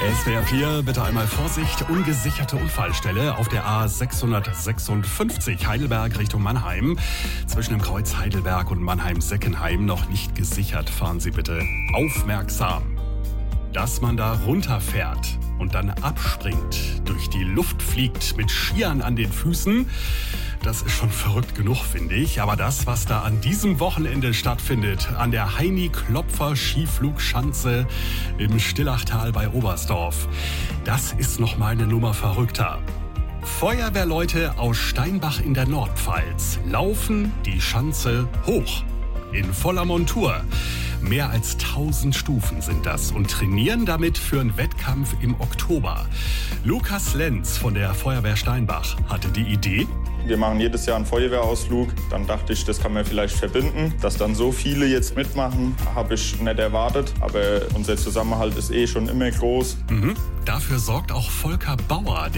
SWR 4, bitte einmal Vorsicht, ungesicherte Unfallstelle auf der A656 Heidelberg Richtung Mannheim. Zwischen dem Kreuz Heidelberg und Mannheim-Seckenheim noch nicht gesichert. Fahren Sie bitte aufmerksam. Dass man da runterfährt und dann abspringt, durch die Luft fliegt mit Skiern an den Füßen, das ist schon verrückt genug, finde ich. Aber das, was da an diesem Wochenende stattfindet, an der Heini-Klopfer-Skiflugschanze im Stillachtal bei Oberstdorf, das ist noch mal eine Nummer verrückter. Feuerwehrleute aus Steinbach in der Nordpfalz laufen die Schanze hoch. In voller Montur. Mehr als 1000 Stufen sind das und trainieren damit für einen Wettkampf im Oktober. Lukas Lenz von der Feuerwehr Steinbach hatte die Idee. Wir machen jedes Jahr einen Feuerwehrausflug. Dann dachte ich, das kann man vielleicht verbinden. Dass dann so viele jetzt mitmachen, habe ich nicht erwartet. Aber unser Zusammenhalt ist schon immer groß. Dafür sorgt auch Volker Bauer,